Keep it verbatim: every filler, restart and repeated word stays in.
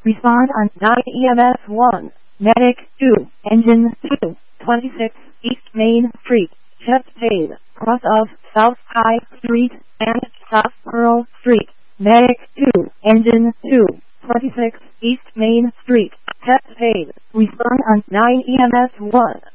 Respond on nine E M S one. Medic two. Engine two. twenty-six East Main Street. Chest pain. Cross of South High Street and South Pearl Street. Medic two. Engine two. twenty-six East Main Street. Chest pain. Respond on nine E M S one.